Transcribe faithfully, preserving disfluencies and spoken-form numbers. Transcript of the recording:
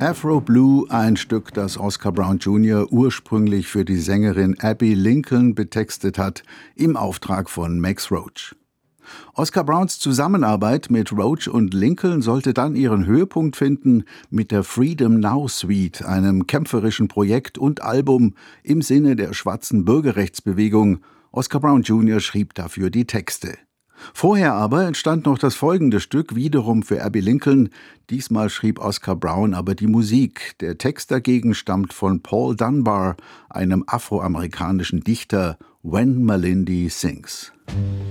Afro Blue, ein Stück, das Oscar Brown Junior ursprünglich für die Sängerin Abbey Lincoln betextet hat, im Auftrag von Max Roach. Oscar Browns Zusammenarbeit mit Roach und Lincoln sollte dann ihren Höhepunkt finden mit der Freedom Now Suite, einem kämpferischen Projekt und Album im Sinne der schwarzen Bürgerrechtsbewegung. Oscar Brown Junior schrieb dafür die Texte. Vorher aber entstand noch das folgende Stück, wiederum für Abbey Lincoln. Diesmal schrieb Oscar Brown aber die Musik. Der Text dagegen stammt von Paul Dunbar, einem afroamerikanischen Dichter. When Malindi Sings.